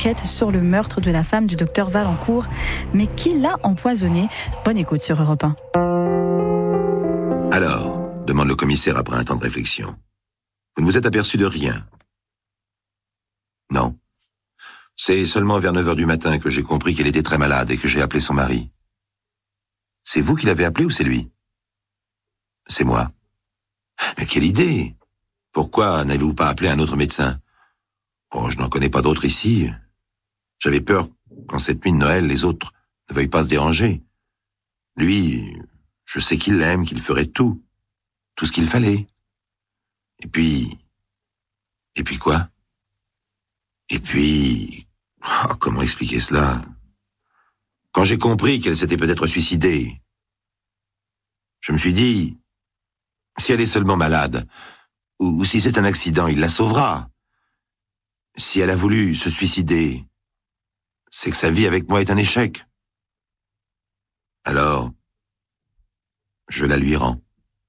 enquête sur le meurtre de la femme du docteur Valancourt. Mais qui l'a empoisonné? Bonne écoute sur Europe 1. Alors, demande le commissaire après un temps de réflexion. Vous ne vous êtes aperçu de rien? Non. C'est seulement vers 9h du matin que j'ai compris qu'elle était très malade et que j'ai appelé son mari. C'est vous qui l'avez appelé ou c'est lui? C'est moi. Mais quelle idée! Pourquoi n'avez-vous pas appelé un autre médecin? Oh, je n'en connais pas d'autres ici. J'avais peur qu'en cette nuit de Noël, les autres ne veuillent pas se déranger. Lui, je sais qu'il l'aime, qu'il ferait tout ce qu'il fallait. Et puis quoi? Et puis, comment expliquer cela? Quand j'ai compris qu'elle s'était peut-être suicidée, je me suis dit, si elle est seulement malade, ou si c'est un accident, il la sauvera. Si elle a voulu se suicider, c'est que sa vie avec moi est un échec. Alors, je la lui rends.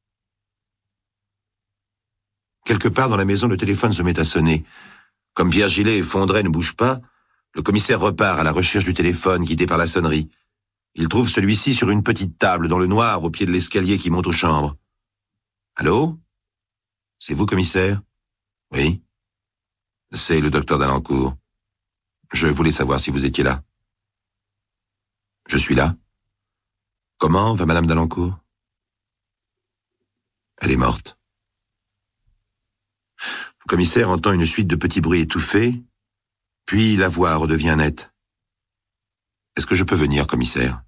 Quelque part dans la maison, le téléphone se met à sonner. Comme Pierre Gillet et Fondray ne bougent pas, le commissaire repart à la recherche du téléphone guidé par la sonnerie. Il trouve celui-ci sur une petite table dans le noir au pied de l'escalier qui monte aux chambres. Allô? C'est vous, commissaire? Oui. C'est le docteur Dalancourt. Je voulais savoir si vous étiez là. Je suis là. Comment va madame Dalancourt? Elle est morte. Le commissaire entend une suite de petits bruits étouffés, puis la voix redevient nette. Est-ce que je peux venir, commissaire?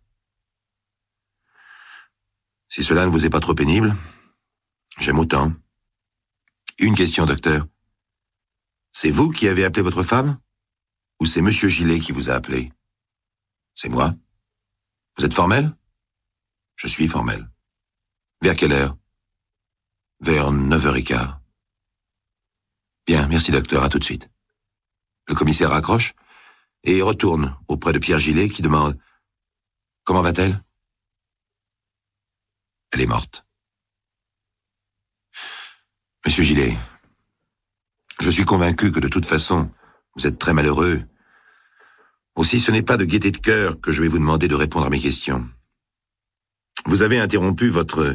Si cela ne vous est pas trop pénible, j'aime autant. Une question, docteur. C'est vous qui avez appelé votre femme? Ou c'est monsieur Gillet qui vous a appelé? C'est moi. Vous êtes formel? Je suis formel. Vers quelle heure? Vers 9h15. Bien, merci docteur, à tout de suite. Le commissaire raccroche et retourne auprès de Pierre Gillet qui demande « Comment va-t-elle » ? Elle est morte. Monsieur Gillet, je suis convaincu que de toute façon, vous êtes très malheureux. Aussi, ce n'est pas de gaieté de cœur que je vais vous demander de répondre à mes questions. Vous avez interrompu votre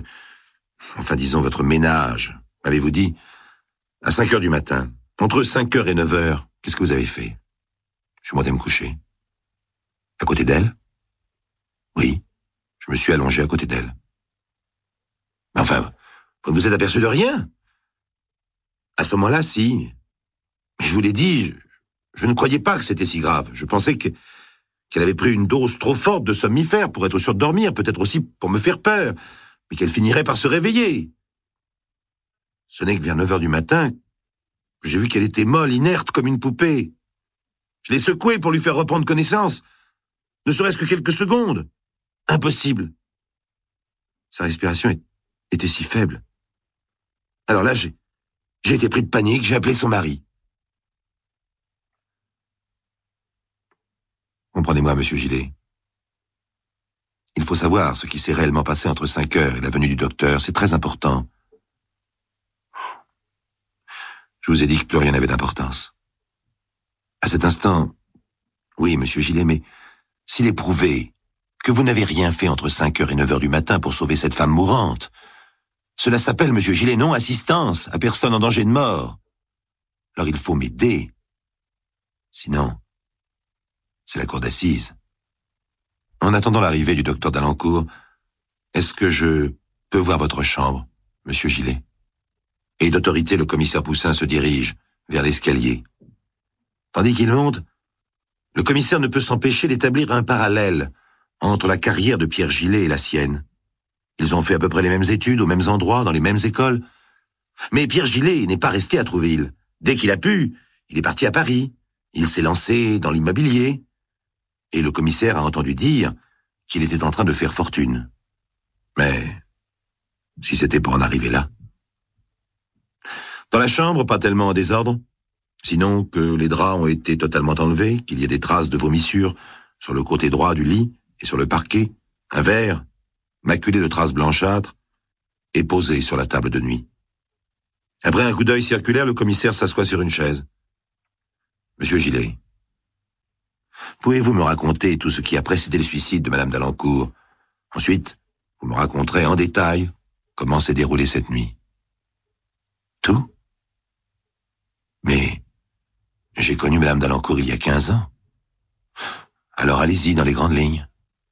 ménage, m'avez-vous dit, à 5h du matin. Entre 5h et 9h, qu'est-ce que vous avez fait? Je suis monté me coucher. À côté d'elle? Oui, je me suis allongé à côté d'elle. Mais enfin, vous ne vous êtes aperçu de rien? À ce moment-là, si. Mais je vous l'ai dit, je ne croyais pas que c'était si grave. Je pensais qu'elle avait pris une dose trop forte de somnifères pour être sûre de dormir, peut-être aussi pour me faire peur, mais qu'elle finirait par se réveiller. Ce n'est que vers 9h du matin que j'ai vu qu'elle était molle, inerte, comme une poupée. Je l'ai secouée pour lui faire reprendre connaissance, ne serait-ce que quelques secondes. Impossible. Sa respiration était si faible. Alors là, j'ai été pris de panique, j'ai appelé son mari. Comprenez-moi, monsieur Gillet. Il faut savoir ce qui s'est réellement passé entre 5h et la venue du docteur, c'est très important. Je vous ai dit que plus rien n'avait d'importance. À cet instant, oui, monsieur Gillet, mais s'il est prouvé que vous n'avez rien fait entre 5h et 9h du matin pour sauver cette femme mourante, cela s'appelle, monsieur Gillet, non-assistance à personne en danger de mort. Alors il faut m'aider. Sinon, c'est la cour d'assises. En attendant l'arrivée du docteur Dalancourt, est-ce que je peux voir votre chambre, monsieur Gillet? Et d'autorité, le commissaire Poussin se dirige vers l'escalier. Tandis qu'il monte, le commissaire ne peut s'empêcher d'établir un parallèle entre la carrière de Pierre Gillet et la sienne. Ils ont fait à peu près les mêmes études, aux mêmes endroits, dans les mêmes écoles. Mais Pierre Gillet n'est pas resté à Trouville. Dès qu'il a pu, il est parti à Paris. Il s'est lancé dans l'immobilier. Et le commissaire a entendu dire qu'il était en train de faire fortune. Mais si c'était pour en arriver là. Dans la chambre, pas tellement en désordre, sinon que les draps ont été totalement enlevés, qu'il y a des traces de vomissures sur le côté droit du lit et sur le parquet, un verre, maculé de traces blanchâtres, est posé sur la table de nuit. Après un coup d'œil circulaire, le commissaire s'assoit sur une chaise. Monsieur Gillet, Pouvez-vous me raconter tout ce qui a précédé le suicide de Madame d'Alencourt? Ensuite, vous me raconterez en détail comment s'est déroulée cette nuit. Tout? Mais j'ai connu Madame d'Alencourt il y a 15 ans. Alors allez-y dans les grandes lignes.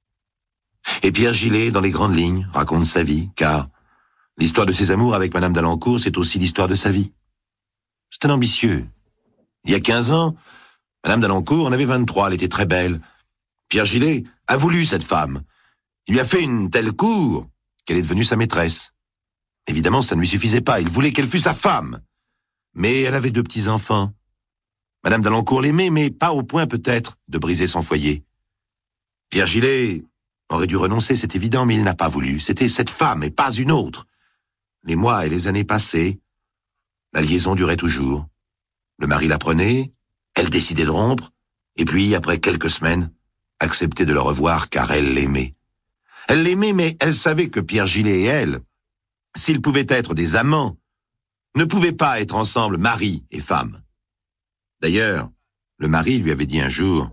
Et Pierre Gillet, dans les grandes lignes, raconte sa vie, car l'histoire de ses amours avec Madame d'Alencourt, c'est aussi l'histoire de sa vie. C'est un ambitieux. Il y a 15 ans, Madame d'Alencourt en avait 23, elle était très belle. Pierre Gillet a voulu cette femme. Il lui a fait une telle cour qu'elle est devenue sa maîtresse. Évidemment, ça ne lui suffisait pas, il voulait qu'elle fût sa femme. Mais elle avait 2 petits-enfants. Madame d'Alencourt l'aimait, mais pas au point peut-être de briser son foyer. Pierre Gillet aurait dû renoncer, c'est évident, mais il n'a pas voulu. C'était cette femme et pas une autre. Les mois et les années passaient, la liaison durait toujours. Le mari la prenait, elle décidait de rompre, et puis, après quelques semaines, acceptait de le revoir car elle l'aimait. Elle l'aimait, mais elle savait que Pierre Gillet et elle, s'ils pouvaient être des amants, ne pouvaient pas être ensemble mari et femme. D'ailleurs, le mari lui avait dit un jour,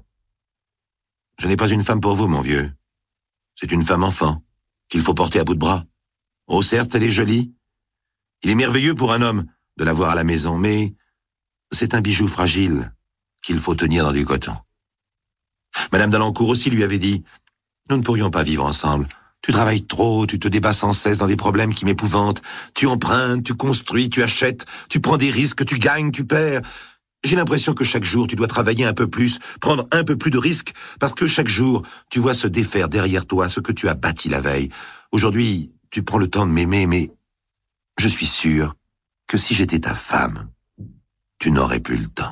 « Je n'ai pas une femme pour vous, mon vieux. C'est une femme enfant, qu'il faut porter à bout de bras. Oh, certes, elle est jolie. Il est merveilleux pour un homme de la voir à la maison, mais c'est un bijou fragile qu'il faut tenir dans du coton. » Madame d'Alencourt aussi lui avait dit, « Nous ne pourrions pas vivre ensemble. Tu travailles trop, tu te débats sans cesse dans des problèmes qui m'épouvantent. Tu empruntes, tu construis, tu achètes, tu prends des risques, tu gagnes, tu perds. J'ai l'impression que chaque jour, tu dois travailler un peu plus, prendre un peu plus de risques, parce que chaque jour, tu vois se défaire derrière toi ce que tu as bâti la veille. Aujourd'hui, tu prends le temps de m'aimer, mais je suis sûr que si j'étais ta femme, tu n'aurais plus le temps. »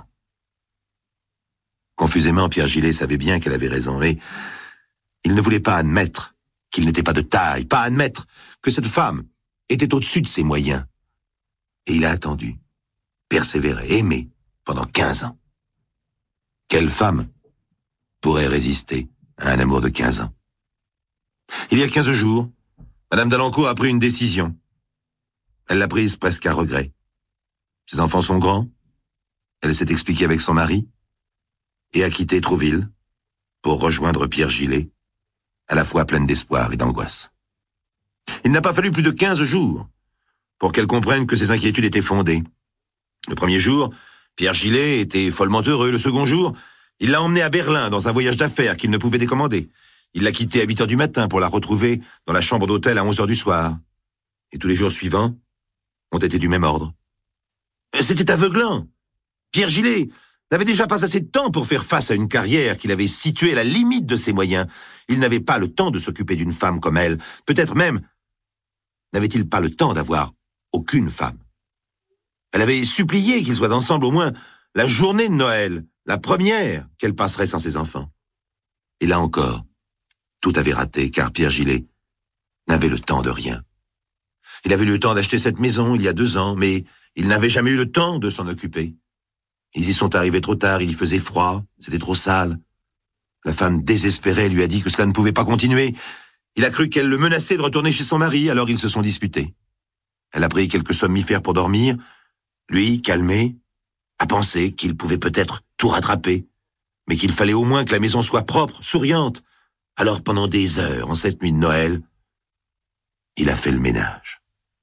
Confusément, Pierre Gillet savait bien qu'elle avait raison, mais il ne voulait pas admettre qu'il n'était pas de taille, pas admettre que cette femme était au-dessus de ses moyens. Et il a attendu, persévéré, aimé pendant 15 ans. Quelle femme pourrait résister à un amour de 15 ans? Il y a 15 jours, Madame d'Alencourt a pris une décision. Elle l'a prise presque à regret. Ses enfants sont grands, elle s'est expliquée avec son mari, et a quitté Trouville pour rejoindre Pierre Gillet, à la fois pleine d'espoir et d'angoisse. Il n'a pas fallu plus de 15 jours pour qu'elle comprenne que ses inquiétudes étaient fondées. Le premier jour, Pierre Gillet était follement heureux. Le second jour, il l'a emmenée à Berlin dans un voyage d'affaires qu'il ne pouvait décommander. Il l'a quittée à 8 heures du matin pour la retrouver dans la chambre d'hôtel à 11 heures du soir. Et tous les jours suivants ont été du même ordre. C'était aveuglant. Pierre Gillet n'avait déjà pas assez de temps pour faire face à une carrière qu'il avait située à la limite de ses moyens. Il n'avait pas le temps de s'occuper d'une femme comme elle. Peut-être même n'avait-il pas le temps d'avoir aucune femme. Elle avait supplié qu'ils soient ensemble au moins la journée de Noël, la première qu'elle passerait sans ses enfants. Et là encore, tout avait raté, car Pierre Gillet n'avait le temps de rien. Il avait eu le temps d'acheter cette maison il y a 2 ans, mais il n'avait jamais eu le temps de s'en occuper. Ils y sont arrivés trop tard, il y faisait froid, c'était trop sale. La femme désespérée lui a dit que cela ne pouvait pas continuer. Il a cru qu'elle le menaçait de retourner chez son mari, alors ils se sont disputés. Elle a pris quelques somnifères pour dormir. Lui, calmé, a pensé qu'il pouvait peut-être tout rattraper, mais qu'il fallait au moins que la maison soit propre, souriante. Alors pendant des heures, en cette nuit de Noël, il a fait le ménage.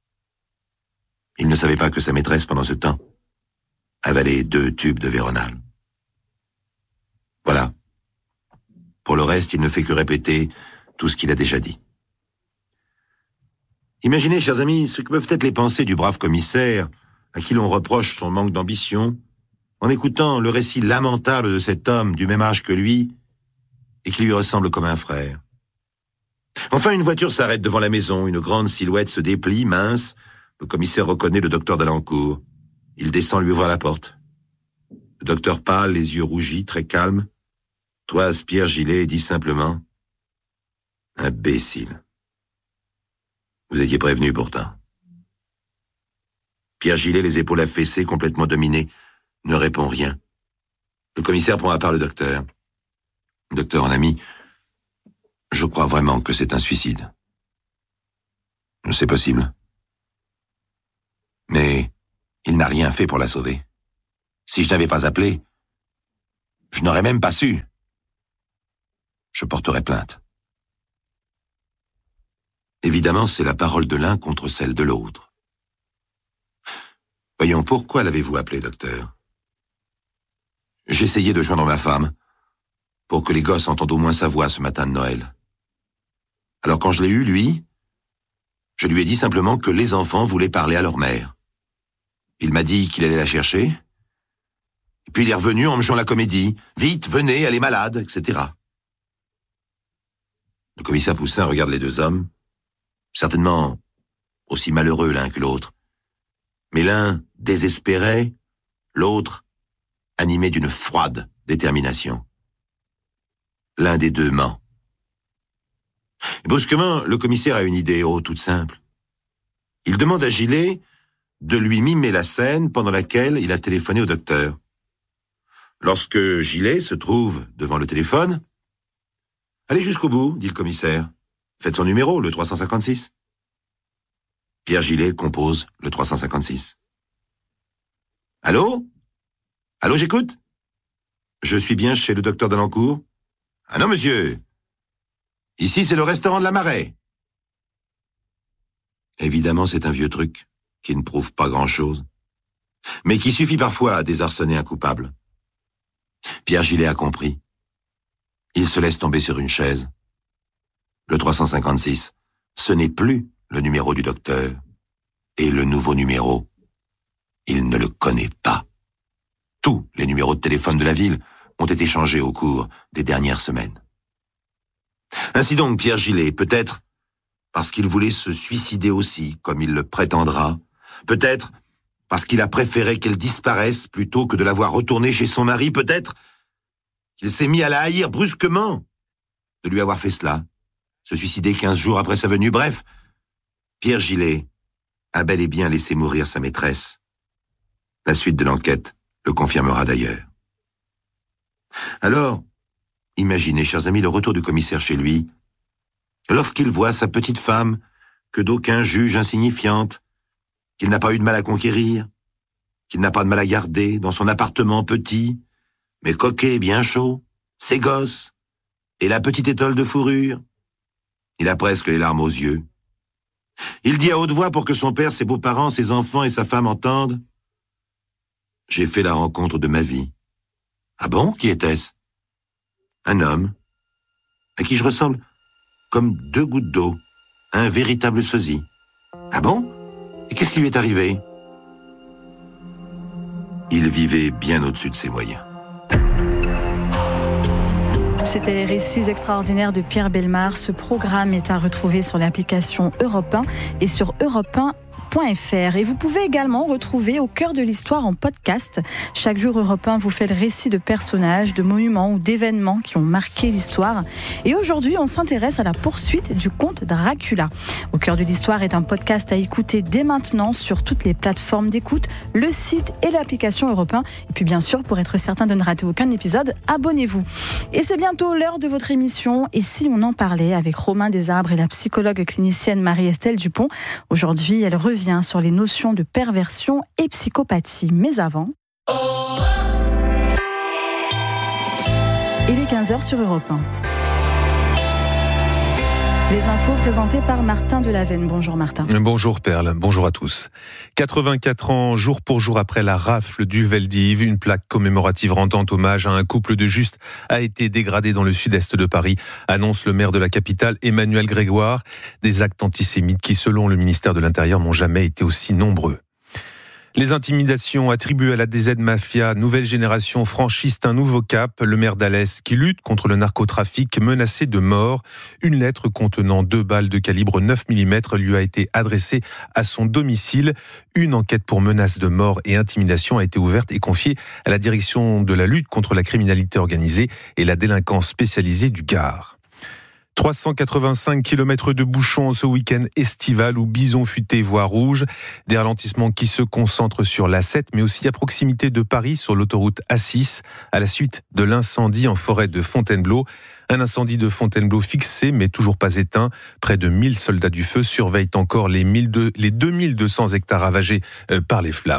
Il ne savait pas que sa maîtresse, pendant ce temps, avalait 2 tubes de Véronal. Voilà. Pour le reste, il ne fait que répéter tout ce qu'il a déjà dit. Imaginez, chers amis, ce que peuvent être les pensées du brave commissaire à qui l'on reproche son manque d'ambition, en écoutant le récit lamentable de cet homme du même âge que lui et qui lui ressemble comme un frère. Enfin, une voiture s'arrête devant la maison, une grande silhouette se déplie, mince. Le commissaire reconnaît le docteur d'Alencourt. Il descend lui ouvrir la porte. Le docteur pâle, les yeux rougis, très calme, toise Pierre Gillet et dit simplement « Imbécile. Vous étiez prévenu pourtant. » Pierre Gillet, les épaules affaissées, complètement dominé, ne répond rien. Le commissaire prend à part le docteur. « Docteur, en ami, je crois vraiment que c'est un suicide. » « C'est possible. Mais il n'a rien fait pour la sauver. Si je n'avais pas appelé, je n'aurais même pas su. je porterai plainte. Évidemment, c'est la parole de l'un contre celle de l'autre. Voyons, pourquoi l'avez-vous appelé, docteur? J'essayais de joindre ma femme, pour que les gosses entendent au moins sa voix ce matin de Noël. Alors quand je l'ai eu, lui, je lui ai dit simplement que les enfants voulaient parler à leur mère. Il m'a dit qu'il allait la chercher, et puis il est revenu en me jouant la comédie. « Vite, venez, elle est malade, etc. » Le commissaire Poussin regarde les deux hommes, certainement aussi malheureux l'un que l'autre, mais l'un désespéré, l'autre animé d'une froide détermination. L'un des deux ment. Et brusquement, le commissaire a une idée, toute simple. Il demande à Gillet de lui mimer la scène pendant laquelle il a téléphoné au docteur. Lorsque Gillet se trouve devant le téléphone, « Allez jusqu'au bout, dit le commissaire. Faites son numéro, le 356. » Pierre Gillet compose le 356. « Allô? Allô, j'écoute? Je suis bien chez le docteur Valancourt? Ah non, monsieur. Ici, c'est le restaurant de la Marais. » Évidemment, c'est un vieux truc qui ne prouve pas grand-chose, mais qui suffit parfois à désarçonner un coupable. Pierre Gillet a compris. Il se laisse tomber sur une chaise. Le 356, ce n'est plus le numéro du docteur. Et le nouveau numéro, il ne le connaît pas. Tous les numéros de téléphone de la ville ont été changés au cours des dernières semaines. Ainsi donc, Pierre Gillet, peut-être parce qu'il voulait se suicider aussi, comme il le prétendra, peut-être parce qu'il a préféré qu'elle disparaisse plutôt que de la voir retourner chez son mari, peut-être qu'il s'est mis à la haïr brusquement de lui avoir fait cela, se suicider 15 jours après sa venue. Bref, Pierre Gillet a bel et bien laissé mourir sa maîtresse. La suite de l'enquête le confirmera d'ailleurs. Alors, imaginez, chers amis, le retour du commissaire chez lui, lorsqu'il voit sa petite femme, que d'aucuns jugent insignifiante, qu'il n'a pas eu de mal à conquérir, qu'il n'a pas de mal à garder dans son appartement petit, mais coquet et bien chaud, ses gosses, et la petite étole de fourrure. Il a presque les larmes aux yeux. Il dit à haute voix pour que son père, ses beaux-parents, ses enfants et sa femme entendent. « J'ai fait la rencontre de ma vie. » Ah bon, qui était-ce? Un homme, à qui je ressemble comme 2 gouttes d'eau, un véritable sosie. Ah bon? Et qu'est-ce qui lui est arrivé? Il vivait bien au-dessus de ses moyens. C'était les récits extraordinaires de Pierre Bellemare. Ce programme est à retrouver sur l'application Europe 1 et sur europe1.fr. Et vous pouvez également retrouver Au cœur de l'histoire en podcast. Chaque jour, Europe 1 vous fait le récit de personnages, de monuments ou d'événements qui ont marqué l'histoire. Et aujourd'hui, on s'intéresse à la poursuite du comte Dracula. Au cœur de l'histoire est un podcast à écouter dès maintenant sur toutes les plateformes d'écoute, le site et l'application Europe 1. Et puis bien sûr, pour être certain de ne rater aucun épisode, abonnez-vous. Et c'est bientôt l'heure de votre émission. Et si on en parlait avec Romain Desarbres et la psychologue clinicienne Marie-Estelle Dupont. Aujourd'hui, elle revient sur les notions de perversion et psychopathie. Mais avant... Il est 15h sur Europe 1. Les infos présentées par Martin Delavenne. Bonjour Martin. Bonjour Perle, bonjour à tous. 84 ans, jour pour jour après la rafle du Veldiv, une plaque commémorative rendant hommage à un couple de Justes a été dégradée dans le sud-est de Paris, annonce le maire de la capitale Emmanuel Grégoire. Des actes antisémites qui, selon le ministère de l'Intérieur, n'ont jamais été aussi nombreux. Les intimidations attribuées à la DZ Mafia, nouvelle génération, franchissent un nouveau cap. Le maire d'Alès, qui lutte contre le narcotrafic, menacé de mort. Une lettre contenant 2 balles de calibre 9 mm lui a été adressée à son domicile. Une enquête pour menace de mort et intimidation a été ouverte et confiée à la direction de la lutte contre la criminalité organisée et la délinquance spécialisée du Gard. 385 km de bouchons ce week-end estival où bison futé voie rouge. Des ralentissements qui se concentrent sur l'A7 mais aussi à proximité de Paris sur l'autoroute A6 à la suite de l'incendie en forêt de Fontainebleau. Un incendie de Fontainebleau fixé mais toujours pas éteint. Près de 1000 soldats du feu surveillent encore les 2200 hectares ravagés par les flammes.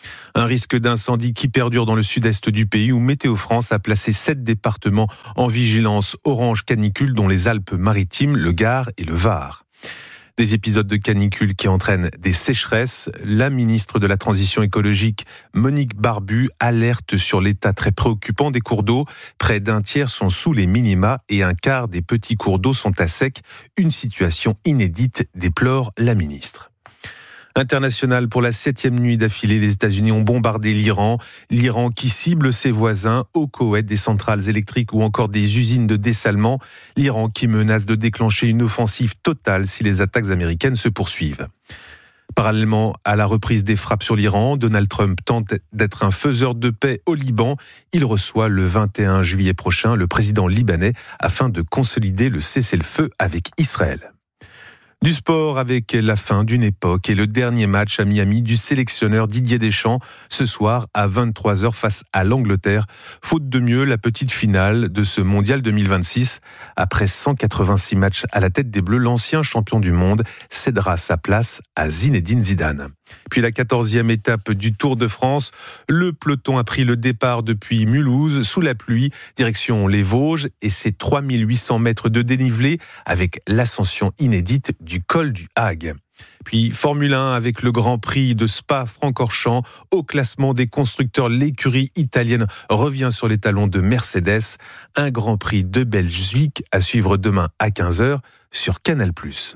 Un risque d'incendie qui perdure dans le sud-est du pays où Météo France a placé 7 départements en vigilance orange canicule, dont les Alpes-Maritimes, le Gard et le Var. Des épisodes de canicule qui entraînent des sécheresses. La ministre de la Transition écologique, Monique Barbu, alerte sur l'état très préoccupant des cours d'eau. Près d'un tiers sont sous les minima et un quart des petits cours d'eau sont à sec. Une situation inédite, déplore la ministre. International, pour la 7e nuit d'affilée, les États-Unis ont bombardé l'Iran. L'Iran qui cible ses voisins, au Koweït, des centrales électriques ou encore des usines de dessalement. L'Iran qui menace de déclencher une offensive totale si les attaques américaines se poursuivent. Parallèlement à la reprise des frappes sur l'Iran, Donald Trump tente d'être un faiseur de paix au Liban. Il reçoit le 21 juillet prochain le président libanais afin de consolider le cessez-le-feu avec Israël. Du sport avec la fin d'une époque et le dernier match à Miami du sélectionneur Didier Deschamps ce soir à 23h face à l'Angleterre. Faute de mieux, la petite finale de ce mondial 2026. Après 186 matchs à la tête des Bleus, l'ancien champion du monde cédera sa place à Zinedine Zidane. Puis la 14e étape du Tour de France. Le peloton a pris le départ depuis Mulhouse sous la pluie, direction les Vosges et ses 3800 mètres de dénivelé avec l'ascension inédite du col du Hague. Puis Formule 1 avec le Grand Prix de Spa-Francorchamps. Au classement des constructeurs, l'écurie italienne revient sur les talons de Mercedes. Un Grand Prix de Belgique à suivre demain à 15h sur Canal+.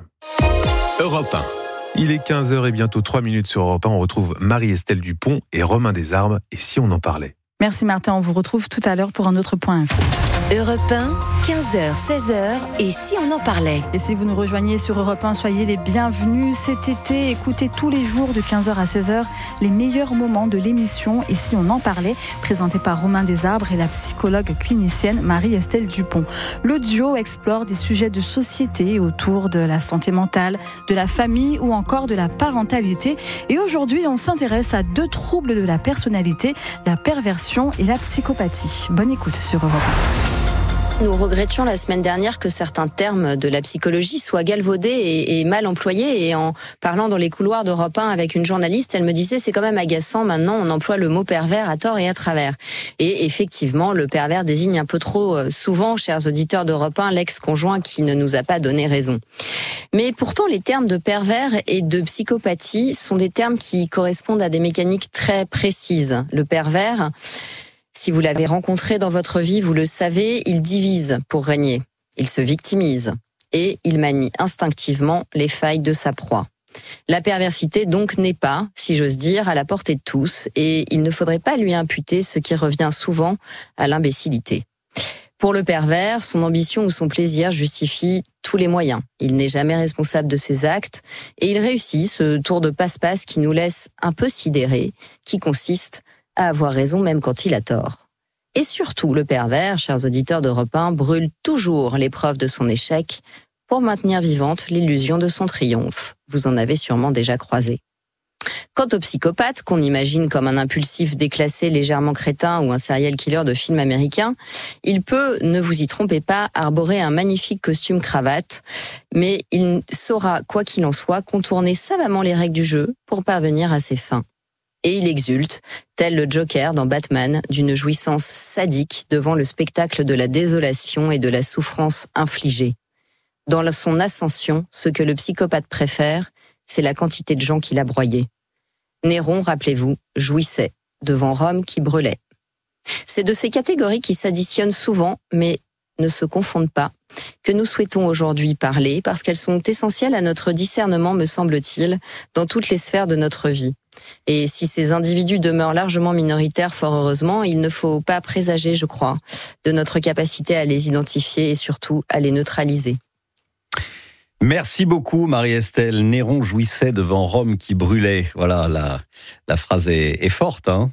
Europe 1. Il est 15h et bientôt 3 minutes sur Europe 1. On retrouve Marie-Estelle Dupont et Romain Desarmes. Et si on en parlait ? Merci Martin, on vous retrouve tout à l'heure pour un autre point info. Europe 1, 15h, 16h, et si on en parlait ? Et si vous nous rejoignez sur Europe 1, soyez les bienvenus cet été. Écoutez tous les jours de 15h à 16h les meilleurs moments de l'émission Et si on en parlait, présenté par Romain Desarmes et la psychologue clinicienne Marie-Estelle Dupont. Le duo explore des sujets de société autour de la santé mentale, de la famille ou encore de la parentalité. Et aujourd'hui, on s'intéresse à 2 troubles de la personnalité, la perversion et la psychopathie. Bonne écoute sur Europe 1. Nous regrettions la semaine dernière que certains termes de la psychologie soient galvaudés et mal employés. Et en parlant dans les couloirs d'Europe 1 avec une journaliste, elle me disait c'est quand même agaçant, maintenant on emploie le mot pervers à tort et à travers. Et effectivement, le pervers désigne un peu trop souvent, chers auditeurs d'Europe 1, l'ex-conjoint qui ne nous a pas donné raison. Mais pourtant, les termes de pervers et de psychopathie sont des termes qui correspondent à des mécaniques très précises. Le pervers, si vous l'avez rencontré dans votre vie, vous le savez, il divise pour régner. Il se victimise et il manie instinctivement les failles de sa proie. La perversité donc n'est pas, si j'ose dire, à la portée de tous et il ne faudrait pas lui imputer ce qui revient souvent à l'imbécilité. Pour le pervers, son ambition ou son plaisir justifie tous les moyens. Il n'est jamais responsable de ses actes et il réussit ce tour de passe-passe qui nous laisse un peu sidérés, qui consiste à avoir raison même quand il a tort. Et surtout, le pervers, chers auditeurs d'Europe 1, brûle toujours les preuves de son échec pour maintenir vivante l'illusion de son triomphe. Vous en avez sûrement déjà croisé. Quant au psychopathe, qu'on imagine comme un impulsif déclassé légèrement crétin ou un serial killer de film américain, il peut, ne vous y trompez pas, arborer un magnifique costume cravate, mais il saura, quoi qu'il en soit, contourner savamment les règles du jeu pour parvenir à ses fins. Et il exulte, tel le Joker dans Batman, d'une jouissance sadique devant le spectacle de la désolation et de la souffrance infligée. Dans son ascension, ce que le psychopathe préfère, c'est la quantité de gens qu'il a broyés. Néron, rappelez-vous, jouissait devant Rome qui brûlait. C'est de ces catégories qui s'additionnent souvent, mais ne se confondent pas, que nous souhaitons aujourd'hui parler, parce qu'elles sont essentielles à notre discernement, me semble-t-il, dans toutes les sphères de notre vie. Et si ces individus demeurent largement minoritaires, fort heureusement, il ne faut pas présager, je crois, de notre capacité à les identifier et surtout à les neutraliser. Merci beaucoup Marie-Estelle. Néron jouissait devant Rome qui brûlait. Voilà, la phrase est forte, hein.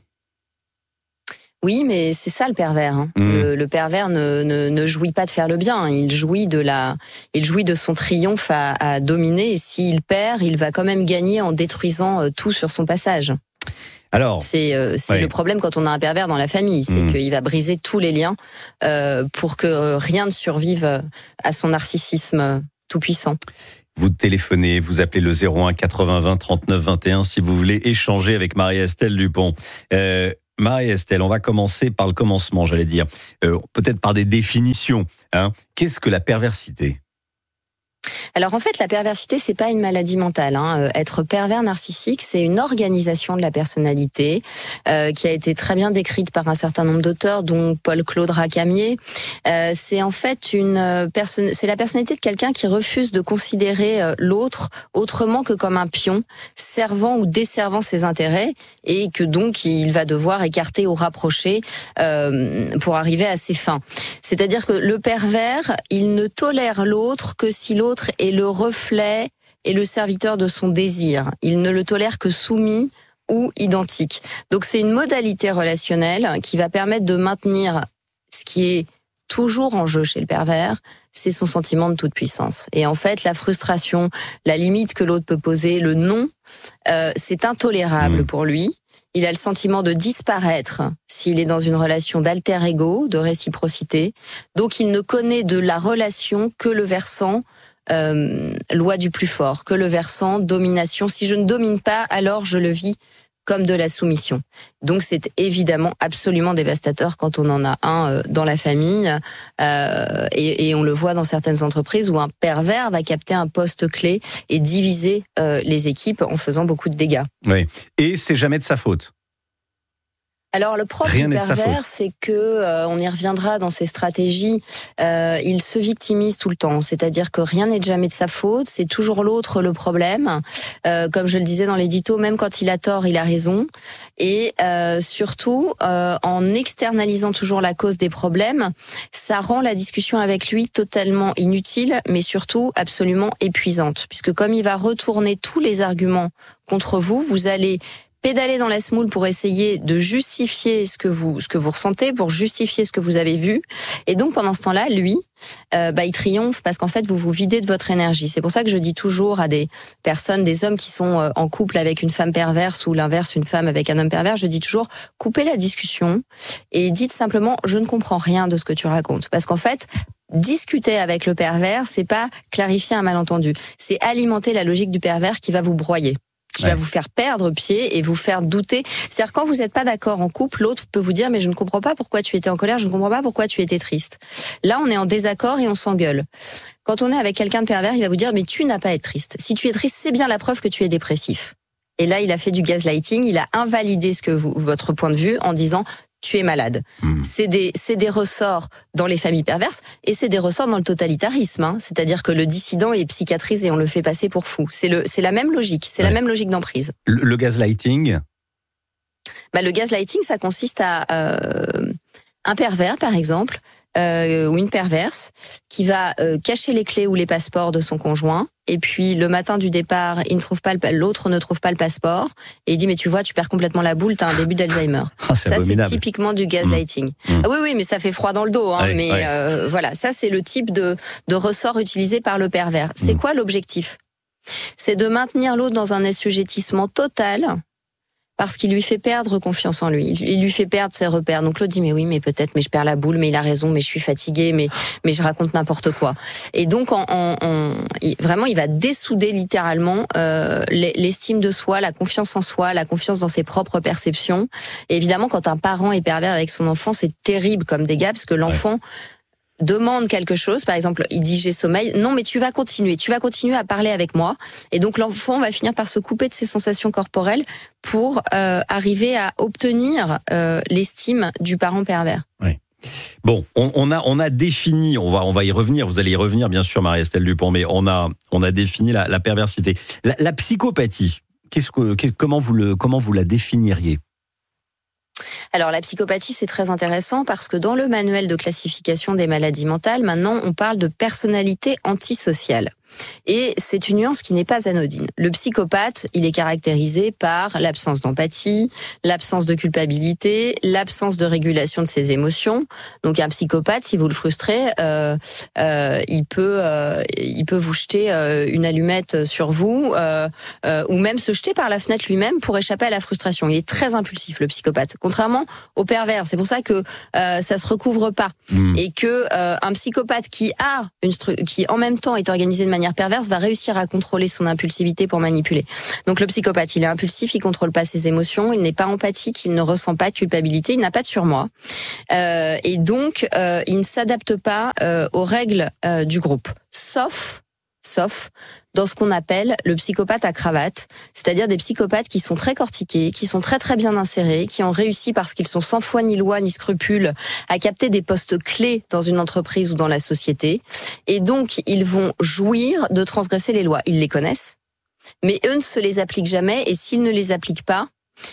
Oui, mais c'est ça le pervers. Hein. Le pervers ne jouit pas de faire le bien. Il jouit de son triomphe à dominer. Et s'il perd, il va quand même gagner en détruisant tout sur son passage. Alors, c'est le problème quand on a un pervers dans la famille, c'est qu'il va briser tous les liens pour que rien ne survive à son narcissisme tout-puissant. Vous téléphonez, vous appelez le 01 80 20 39 21 si vous voulez échanger avec Marie-Estelle Dupont. Marie-Estelle, on va commencer par le commencement, j'allais dire. Peut-être par des définitions. Qu'est-ce que la perversité ? Alors en fait, la perversité, c'est pas une maladie mentale. Être pervers narcissique, c'est une organisation de la personnalité qui a été très bien décrite par un certain nombre d'auteurs, dont Paul-Claude Racamier. C'est en fait c'est la personnalité de quelqu'un qui refuse de considérer l'autre autrement que comme un pion, servant ou desservant ses intérêts, et que donc il va devoir écarter ou rapprocher pour arriver à ses fins. C'est-à-dire que le pervers, il ne tolère l'autre que si l'autre est le reflet et le serviteur de son désir. Il ne le tolère que soumis ou identique. Donc c'est une modalité relationnelle qui va permettre de maintenir ce qui est toujours en jeu chez le pervers, c'est son sentiment de toute puissance. Et en fait, la frustration, la limite que l'autre peut poser, le non, c'est intolérable pour lui. Il a le sentiment de disparaître s'il est dans une relation d'alter ego, de réciprocité. Donc il ne connaît de la relation que le versant loi du plus fort, que le versant domination. Si je ne domine pas, alors je le vis comme de la soumission. Donc c'est évidemment absolument dévastateur quand on en a un dans la famille, et on le voit dans certaines entreprises où un pervers va capter un poste clé et diviser les équipes en faisant beaucoup de dégâts. Oui. Et c'est jamais de sa faute. Alors le propre du pervers, c'est que on y reviendra dans ses stratégies. Il se victimise tout le temps, c'est-à-dire que rien n'est jamais de sa faute. C'est toujours l'autre le problème. Comme je le disais dans l'édito, même quand il a tort, il a raison. Et surtout, en externalisant toujours la cause des problèmes, ça rend la discussion avec lui totalement inutile, mais surtout absolument épuisante, puisque comme il va retourner tous les arguments contre vous, vous allez pédaler dans la semoule pour essayer de justifier ce que vous ressentez, pour justifier ce que vous avez vu. Et donc, pendant ce temps-là, lui, il triomphe parce qu'en fait, vous vous videz de votre énergie. C'est pour ça que je dis toujours à des personnes, des hommes qui sont en couple avec une femme perverse ou l'inverse, une femme avec un homme pervers, je dis toujours, coupez la discussion et dites simplement, je ne comprends rien de ce que tu racontes. Parce qu'en fait, discuter avec le pervers, c'est pas clarifier un malentendu. C'est alimenter la logique du pervers qui va vous broyer, qui va vous faire perdre pied et vous faire douter. C'est-à-dire, quand vous n'êtes pas d'accord en couple, l'autre peut vous dire « mais je ne comprends pas pourquoi tu étais en colère, je ne comprends pas pourquoi tu étais triste ». Là, on est en désaccord et on s'engueule. Quand on est avec quelqu'un de pervers, il va vous dire « mais tu n'as pas à être triste. Si tu es triste, c'est bien la preuve que tu es dépressif ». Et là, il a fait du gaslighting, il a invalidé votre point de vue en disant « tu es malade ». C'est des ressorts dans les familles perverses et c'est des ressorts dans le totalitarisme. C'est-à-dire que le dissident est psychiatrisé et on le fait passer pour fou. C'est la même logique, la même logique d'emprise. Le gaslighting ? Le gaslighting, ça consiste à un pervers, par exemple, ou une perverse, qui va cacher les clés ou les passeports de son conjoint. Et puis le matin du départ, l'autre ne trouve pas le passeport et il dit mais tu vois, tu perds complètement la boule, t'as un début d'Alzheimer. C'est ça abominable. C'est typiquement du gaslighting. Oui, mais ça fait froid dans le dos. Voilà, ça c'est le type de ressort utilisé par le pervers. C'est quoi l'objectif ? C'est de maintenir l'autre dans un assujettissement total. Parce qu'il lui fait perdre confiance en lui. Il lui fait perdre ses repères. Donc l'autre dit mais oui, mais peut-être, mais je perds la boule, mais il a raison, mais je suis fatigué, mais je raconte n'importe quoi. Et donc vraiment, il va dessouder littéralement l'estime de soi, la confiance en soi, la confiance dans ses propres perceptions. Et évidemment, quand un parent est pervers avec son enfant, c'est terrible comme dégâts parce que l'enfant demande quelque chose, par exemple, il dit j'ai sommeil, non mais tu vas continuer à parler avec moi, et donc l'enfant va finir par se couper de ses sensations corporelles pour arriver à obtenir l'estime du parent pervers. Oui. Bon, on a défini, on va y revenir, vous allez y revenir bien sûr Marie-Estelle Dupont, mais on a défini la perversité. La psychopathie, comment vous la définiriez ? Alors la psychopathie, c'est très intéressant parce que dans le manuel de classification des maladies mentales, maintenant on parle de personnalité antisociale. Et c'est une nuance qui n'est pas anodine. Le psychopathe, il est caractérisé par l'absence d'empathie, l'absence de culpabilité, l'absence de régulation de ses émotions. Donc un psychopathe, si vous le frustrez, il peut vous jeter une allumette sur vous, ou même se jeter par la fenêtre lui-même pour échapper à la frustration. Il est très impulsif, le psychopathe, contrairement au pervers. C'est pour ça que ça se recouvre pas, et que un psychopathe qui en même temps est organisé de manière manière perverse, va réussir à contrôler son impulsivité pour manipuler. Donc le psychopathe, il est impulsif, il contrôle pas ses émotions, il n'est pas empathique, il ne ressent pas de culpabilité, il n'a pas de surmoi. Et donc, il ne s'adapte pas aux règles du groupe. Sauf dans ce qu'on appelle le psychopathe à cravate, c'est-à-dire des psychopathes qui sont très cortiqués, qui sont très très bien insérés, qui ont réussi parce qu'ils sont sans foi ni loi ni scrupules à capter des postes clés dans une entreprise ou dans la société, et donc ils vont jouir de transgresser les lois. Ils les connaissent, mais eux ne se les appliquent jamais, et s'ils ne les appliquent pas,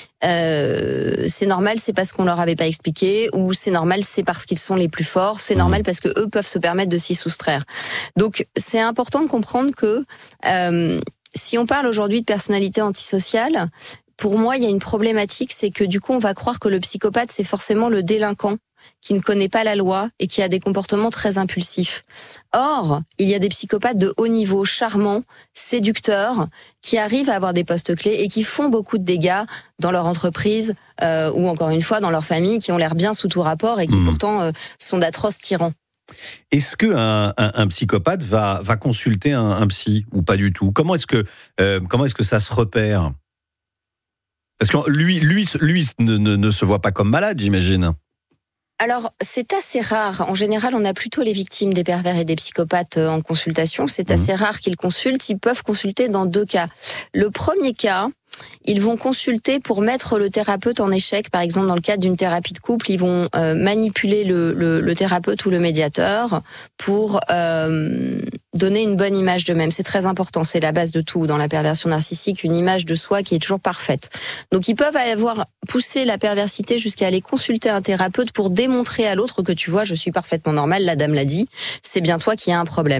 c'est normal, c'est parce qu'on leur avait pas expliqué, ou c'est normal, c'est parce qu'ils sont les plus forts, c'est normal parce que eux peuvent se permettre de s'y soustraire. Donc c'est important de comprendre que si on parle aujourd'hui de personnalité antisociale, pour moi il y a une problématique, c'est que du coup on va croire que le psychopathe c'est forcément le délinquant qui ne connaît pas la loi et qui a des comportements très impulsifs. Or, il y a des psychopathes de haut niveau, charmants, séducteurs, qui arrivent à avoir des postes clés et qui font beaucoup de dégâts dans leur entreprise ou encore une fois dans leur famille, qui ont l'air bien sous tout rapport et qui pourtant sont d'atroces tyrans. Est-ce que un psychopathe va consulter un psy ou pas du tout ? Comment est-ce que ça se repère ? Parce que lui ne se voit pas comme malade, j'imagine. Alors, c'est assez rare. En général, on a plutôt les victimes des pervers et des psychopathes en consultation. C'est assez rare qu'ils consultent. Ils peuvent consulter dans 2 cas. Le premier cas, ils vont consulter pour mettre le thérapeute en échec. Par exemple, dans le cadre d'une thérapie de couple, ils vont manipuler le thérapeute ou le médiateur pour donner une bonne image d'eux-mêmes. C'est très important, c'est la base de tout dans la perversion narcissique, une image de soi qui est toujours parfaite. Donc ils peuvent avoir poussé la perversité jusqu'à aller consulter un thérapeute pour démontrer à l'autre que tu vois, je suis parfaitement normale, la dame l'a dit, c'est bien toi qui as un problème.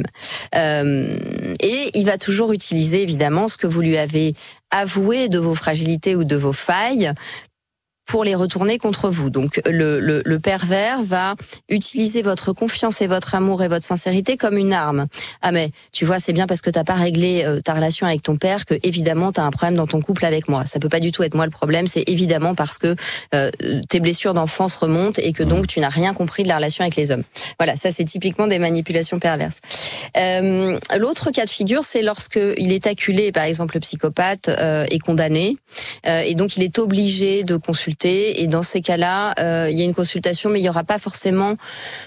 Et il va toujours utiliser évidemment ce que vous lui avez avoué de vos fragilités ou de vos failles pour les retourner contre vous. Donc le pervers va utiliser votre confiance et votre amour et votre sincérité comme une arme. Ah mais tu vois, c'est bien parce que t'as pas réglé ta relation avec ton père que évidemment t'as un problème dans ton couple avec moi. Ça peut pas du tout être moi le problème, c'est évidemment parce que tes blessures d'enfance remontent et que donc tu n'as rien compris de la relation avec les hommes. Voilà, ça c'est typiquement des manipulations perverses. L'autre cas de figure, c'est lorsque il est acculé, par exemple le psychopathe est condamné et donc il est obligé de consulter. Et dans ces cas-là, il y a une consultation, mais il n'y aura pas forcément,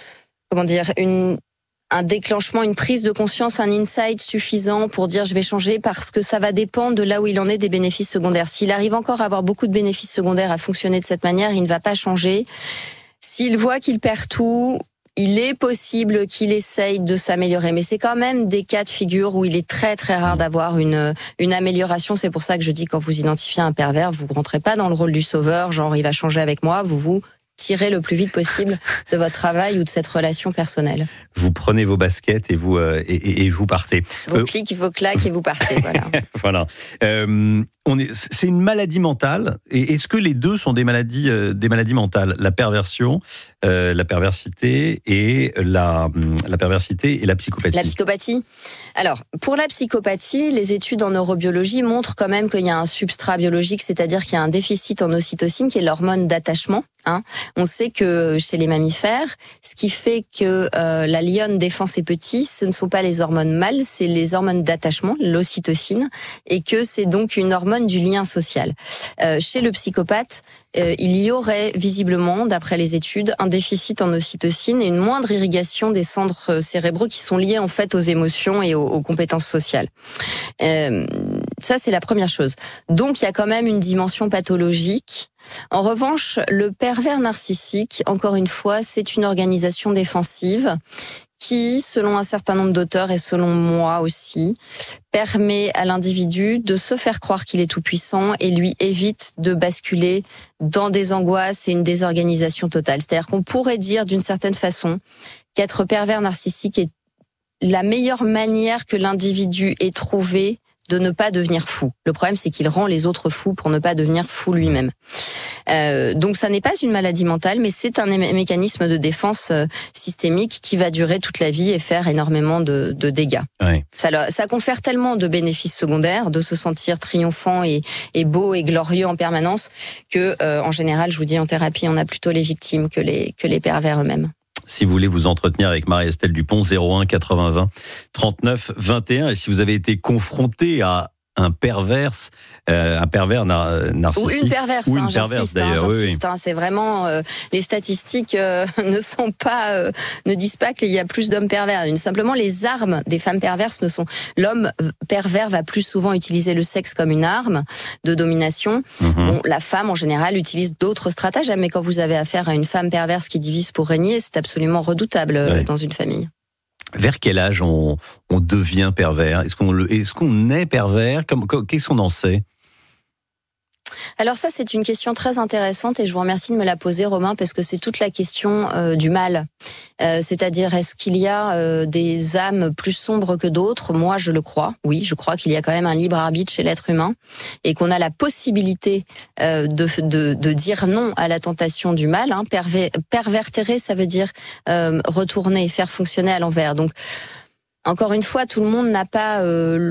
un déclenchement, une prise de conscience, un insight suffisant pour dire je vais changer, parce que ça va dépendre de là où il en est des bénéfices secondaires. S'il arrive encore à avoir beaucoup de bénéfices secondaires, à fonctionner de cette manière, il ne va pas changer. S'il voit qu'il perd tout, il est possible qu'il essaye de s'améliorer, mais c'est quand même des cas de figure où il est très très rare d'avoir une amélioration. C'est pour ça que je dis, quand vous identifiez un pervers, vous rentrez pas dans le rôle du sauveur, genre il va changer avec moi, vous tirez le plus vite possible de votre travail ou de cette relation personnelle. Vous prenez vos baskets et vous partez. Vos clics, vos claques et vous partez. Voilà. Voilà. C'est une maladie mentale. Et est-ce que les deux sont des maladies mentales ? La perversion, la perversité et la perversité et la psychopathie. La psychopathie. Alors, pour la psychopathie, les études en neurobiologie montrent quand même qu'il y a un substrat biologique, c'est-à-dire qu'il y a un déficit en ocytocine, qui est l'hormone d'attachement. On sait que chez les mammifères, ce qui fait que la lionne défend ses petits, ce ne sont pas les hormones mâles, c'est les hormones d'attachement, l'ocytocine, et que c'est donc une hormone du lien social. Chez le psychopathe, il y aurait visiblement, d'après les études, un déficit en ocytocine et une moindre irrigation des centres cérébraux qui sont liés en fait aux émotions et aux compétences sociales. Ça, c'est la première chose. Donc, il y a quand même une dimension pathologique. En revanche, le pervers narcissique, encore une fois, c'est une organisation défensive qui, selon un certain nombre d'auteurs et selon moi aussi, permet à l'individu de se faire croire qu'il est tout-puissant et lui évite de basculer dans des angoisses et une désorganisation totale. C'est-à-dire qu'on pourrait dire d'une certaine façon qu'être pervers narcissique est la meilleure manière que l'individu ait trouvé de ne pas devenir fou. Le problème, c'est qu'il rend les autres fous pour ne pas devenir fou lui-même. Donc ça n'est pas une maladie mentale, mais c'est un mécanisme de défense systémique qui va durer toute la vie et faire énormément de dégâts. Ouais. Ça confère tellement de bénéfices secondaires, de se sentir triomphant et beau et glorieux en permanence, que en général, je vous dis, en thérapie, on a plutôt les victimes que les pervers eux-mêmes. si vous voulez vous entretenir avec Marie-Estelle Dupont, 01 80 20 39 21. Et si vous avez été confronté à un pervers narcissique. Ou une perverse, ou une perverse d'ailleurs. J'insiste, oui. C'est vraiment les statistiques ne disent pas qu'il y a plus d'hommes pervers. Simplement, les armes des femmes perverses ne sont. L'homme pervers va plus souvent utiliser le sexe comme une arme de domination. Bon, la femme en général utilise d'autres stratagèmes, mais quand vous avez affaire à une femme perverse qui divise pour régner, c'est absolument redoutable dans une famille. Vers quel âge on devient pervers ? Est-ce qu'on est pervers ? Qu'est-ce qu'on en sait ? Alors ça, c'est une question très intéressante et je vous remercie de me la poser, Romain, parce que c'est toute la question du mal. C'est-à-dire, est-ce qu'il y a des âmes plus sombres que d'autres ? Moi, je le crois. Oui, je crois qu'il y a quand même un libre arbitre chez l'être humain et qu'on a la possibilité de dire non à la tentation du mal. Pervertérer, ça veut dire retourner, faire fonctionner à l'envers. Donc, encore une fois, tout le monde n'a pas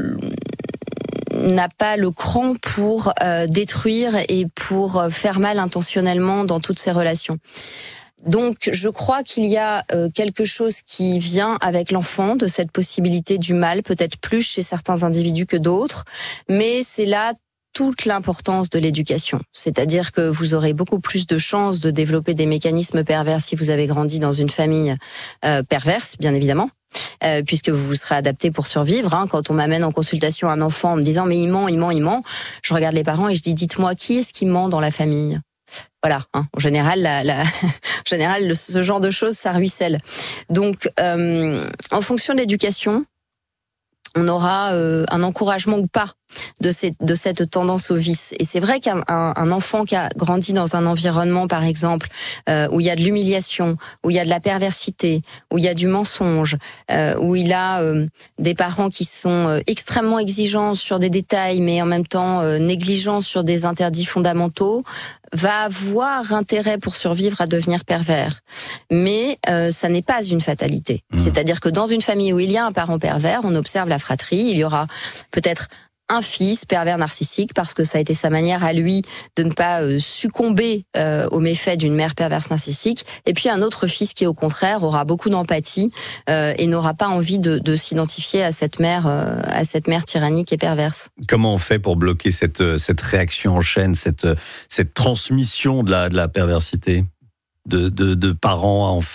le cran pour détruire et pour faire mal intentionnellement dans toutes ses relations. Donc, je crois qu'il y a quelque chose qui vient avec l'enfant de cette possibilité du mal, peut-être plus chez certains individus que d'autres, mais c'est là toute l'importance de l'éducation. C'est-à-dire que vous aurez beaucoup plus de chances de développer des mécanismes pervers si vous avez grandi dans une famille perverse, bien évidemment. Puisque vous vous serez adapté pour survivre. Quand on m'amène en consultation un enfant en me disant mais il ment, je regarde les parents et je dis dites-moi qui est-ce qui ment dans la famille. Voilà, en général, ce genre de choses, ça ruisselle. Donc, en fonction de l'éducation, on aura un encouragement ou pas de cette tendance au vice. Et c'est vrai qu'un enfant qui a grandi dans un environnement, par exemple, où il y a de l'humiliation, où il y a de la perversité, où il y a du mensonge, où il a des parents qui sont extrêmement exigeants sur des détails, mais en même temps négligents sur des interdits fondamentaux, va avoir intérêt pour survivre à devenir pervers. Mais ça n'est pas une fatalité. C'est-à-dire que dans une famille où il y a un parent pervers, on observe la fratrie, il y aura peut-être un fils pervers narcissique parce que ça a été sa manière à lui de ne pas succomber aux méfaits d'une mère perverse narcissique, et puis un autre fils qui au contraire aura beaucoup d'empathie et n'aura pas envie de s'identifier à cette mère tyrannique et perverse. Comment on fait pour bloquer cette réaction en chaîne, cette transmission de la perversité de parents à enfants ?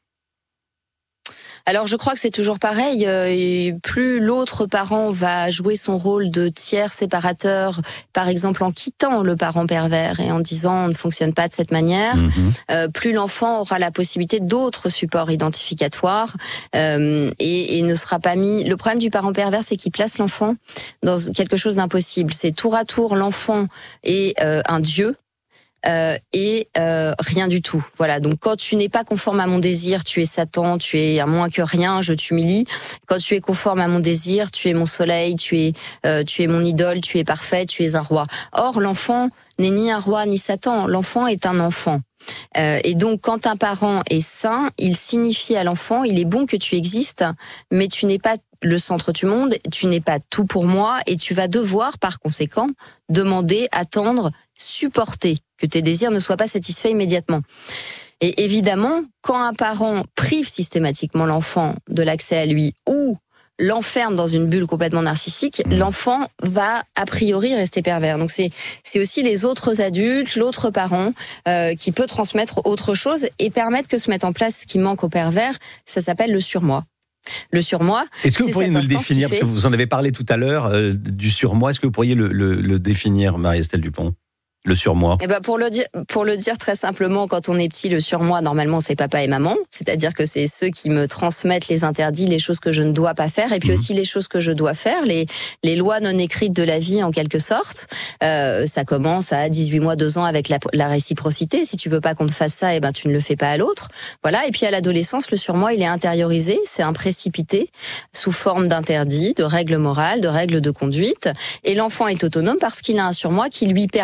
Alors je crois que c'est toujours pareil, plus l'autre parent va jouer son rôle de tiers séparateur, par exemple en quittant le parent pervers et en disant on ne fonctionne pas de cette manière, plus l'enfant aura la possibilité d'autres supports identificatoires et ne sera pas mis... Le problème du parent pervers, c'est qu'il place l'enfant dans quelque chose d'impossible. C'est tour à tour l'enfant est un dieu, et rien du tout. Voilà. Donc quand tu n'es pas conforme à mon désir, tu es Satan, tu es à moins que rien, je t'humilie. Quand tu es conforme à mon désir, tu es mon soleil, tu es mon idole, tu es parfait, tu es un roi. Or l'enfant n'est ni un roi ni Satan, l'enfant est un enfant. Et donc quand un parent est saint, il signifie à l'enfant il est bon que tu existes, mais tu n'es pas le centre du monde, tu n'es pas tout pour moi et tu vas devoir par conséquent demander, attendre, supporter que tes désirs ne soient pas satisfaits immédiatement. Et évidemment, quand un parent prive systématiquement l'enfant de l'accès à lui ou l'enferme dans une bulle complètement narcissique, l'enfant va a priori rester pervers. Donc c'est aussi les autres adultes, l'autre parent qui peut transmettre autre chose et permettre que se mette en place ce qui manque au pervers. Ça s'appelle le surmoi. Le surmoi. Est-ce que vous pourriez nous le définir, parce que vous en avez parlé tout à l'heure du surmoi. Est-ce que vous pourriez le définir, Marie-Estelle Dupont? Le surmoi. Eh ben pour le dire très simplement, quand on est petit, le surmoi, normalement, c'est papa et maman. C'est-à-dire que c'est ceux qui me transmettent les interdits, les choses que je ne dois pas faire, et puis aussi les choses que je dois faire, les lois non écrites de la vie, en quelque sorte. Ça commence à 18 mois, 2 ans avec la réciprocité. Si tu veux pas qu'on te fasse ça, eh ben, tu ne le fais pas à l'autre. Voilà. Et puis à l'adolescence, le surmoi, il est intériorisé. C'est un précipité sous forme d'interdits, de règles morales, de règles de conduite. Et l'enfant est autonome parce qu'il a un surmoi qui lui permet d'arbitrer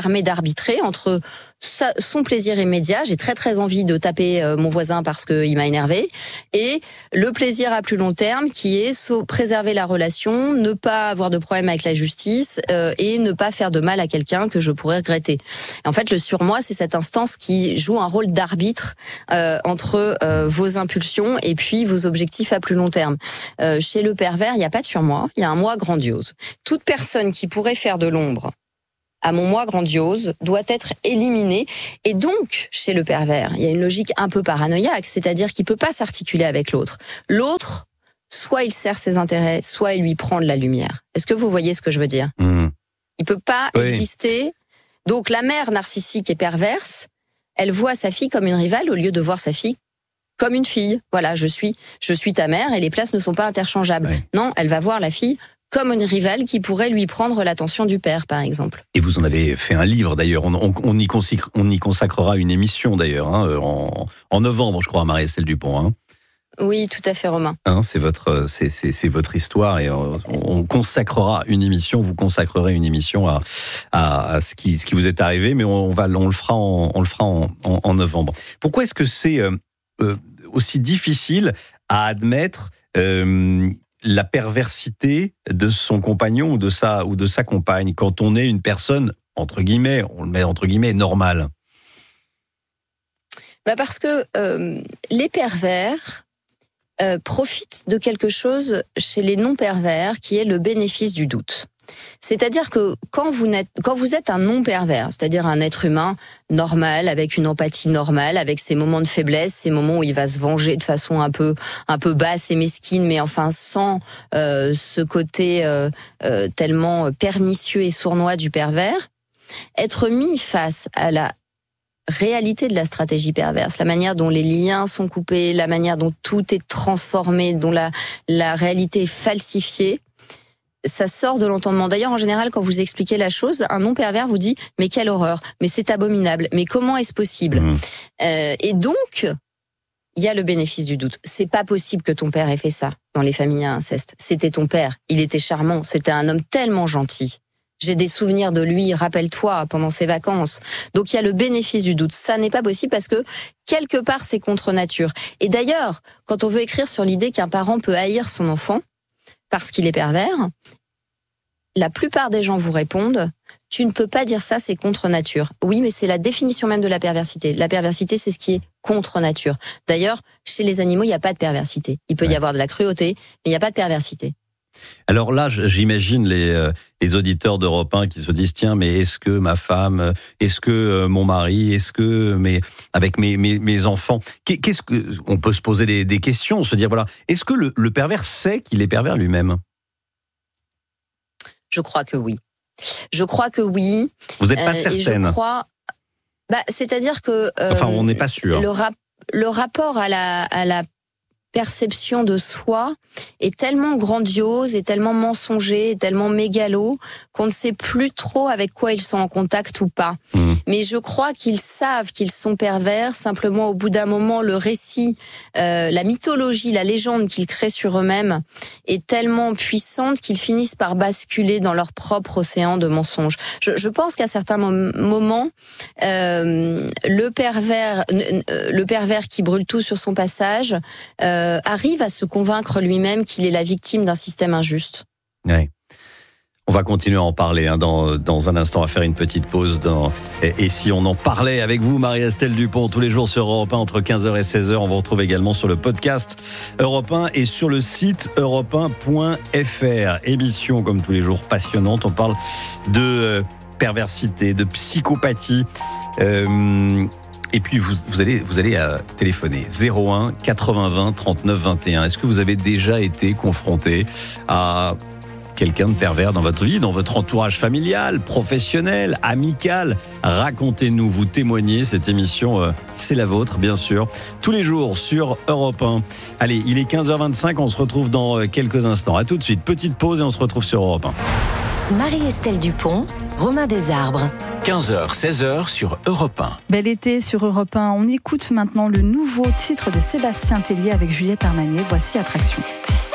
arbitrer entre son plaisir immédiat, j'ai très très envie de taper mon voisin parce qu'il m'a énervé, et le plaisir à plus long terme qui est préserver la relation, ne pas avoir de problème avec la justice et ne pas faire de mal à quelqu'un que je pourrais regretter. En fait, le surmoi, c'est cette instance qui joue un rôle d'arbitre entre vos impulsions et puis vos objectifs à plus long terme. Chez le pervers, il n'y a pas de surmoi, il y a un moi grandiose. Toute personne qui pourrait faire de l'ombre à mon moi grandiose doit être éliminé. Et donc, chez le pervers, il y a une logique un peu paranoïaque, c'est-à-dire qu'il peut pas s'articuler avec l'autre. L'autre, soit il sert ses intérêts, soit il lui prend de la lumière. Est-ce que vous voyez ce que je veux dire ? Il peut pas exister. Donc, la mère narcissique et perverse, elle voit sa fille comme une rivale au lieu de voir sa fille comme une fille. Voilà, je suis ta mère et les places ne sont pas interchangeables. Ouais. Non, elle va voir la fille comme une rivale qui pourrait lui prendre l'attention du père, par exemple. Et vous en avez fait un livre, d'ailleurs. On y consacrera une émission, d'ailleurs, en novembre, je crois, à Marie-Estelle Dupont. Oui, tout à fait, Romain. C'est votre histoire, et on consacrera une émission. Vous consacrerez une émission à ce qui vous est arrivé, mais on le fera en novembre. Pourquoi est-ce que c'est aussi difficile à admettre la perversité de son compagnon ou de sa compagne quand on est une personne, entre guillemets, on le met entre guillemets, normale? Parce que les pervers profitent de quelque chose chez les non-pervers qui est le bénéfice du doute. C'est-à-dire que quand vous êtes un non-pervers, c'est-à-dire un être humain normal, avec une empathie normale, avec ses moments de faiblesse, ces moments où il va se venger de façon un peu basse et mesquine, mais enfin sans ce côté tellement pernicieux et sournois du pervers, être mis face à la réalité de la stratégie perverse, la manière dont les liens sont coupés, la manière dont tout est transformé, dont la réalité est falsifiée, ça sort de l'entendement. D'ailleurs, en général, quand vous expliquez la chose, un non-pervers vous dit « mais quelle horreur, mais c'est abominable, mais comment est-ce possible ?» Et donc, il y a le bénéfice du doute. C'est pas possible que ton père ait fait ça dans les familles à inceste. C'était ton père, il était charmant, c'était un homme tellement gentil. J'ai des souvenirs de lui, rappelle-toi, pendant ses vacances. Donc il y a le bénéfice du doute. Ça n'est pas possible parce que, quelque part, c'est contre nature. Et d'ailleurs, quand on veut écrire sur l'idée qu'un parent peut haïr son enfant parce qu'il est pervers, la plupart des gens vous répondent « tu ne peux pas dire ça, c'est contre nature ». Oui, mais c'est la définition même de la perversité. La perversité, c'est ce qui est contre nature. D'ailleurs, chez les animaux, il n'y a pas de perversité. Il peut y avoir de la cruauté, mais il n'y a pas de perversité. Alors là, j'imagine les auditeurs d'Europe 1 qui se disent « tiens, mais est-ce que ma femme, est-ce que mon mari, est-ce que avec mes enfants ?» Qu'est-ce que on peut se poser des questions, se dire voilà, est-ce que le pervers sait qu'il est pervers lui-même? Je crois que oui. Je crois que oui. Vous n'êtes pas certaine? Et je crois. C'est-à-dire que. Enfin, on n'est pas sûr. Le rapport à la perception de soi est tellement grandiose et tellement mensonger et tellement mégalo qu'on ne sait plus trop avec quoi ils sont en contact ou pas. Mais je crois qu'ils savent qu'ils sont pervers, simplement au bout d'un moment le récit, la mythologie, la légende qu'ils créent sur eux-mêmes est tellement puissante qu'ils finissent par basculer dans leur propre océan de mensonges. Je pense qu'à certains moments, le pervers qui brûle tout sur son passage arrive à se convaincre lui-même qu'il est la victime d'un système injuste. Oui. On va continuer à en parler dans un instant, à faire une petite pause et si on en parlait avec vous, Marie-Estelle Dupont, tous les jours sur Europe 1 entre 15h et 16h. On vous retrouve également sur le podcast Europe 1 et sur le site europe1.fr. Émission comme tous les jours passionnante. On parle de perversité, de psychopathie. Et puis vous allez téléphoner 01 80 20 39 21. Est-ce que vous avez déjà été confronté à quelqu'un de pervers dans votre vie, dans votre entourage familial, professionnel, amical? Racontez-nous, vous témoignez. Cette émission, c'est la vôtre, bien sûr. Tous les jours sur Europe 1. Allez, il est 15h25, on se retrouve dans quelques instants. À tout de suite, petite pause et on se retrouve sur Europe 1. Marie-Estelle Dupont, Romain Desarbres. 15h, 16h sur Europe 1. Bel été sur Europe 1. On écoute maintenant le nouveau titre de Sébastien Tellier avec Juliette Armanet. Voici Attraction.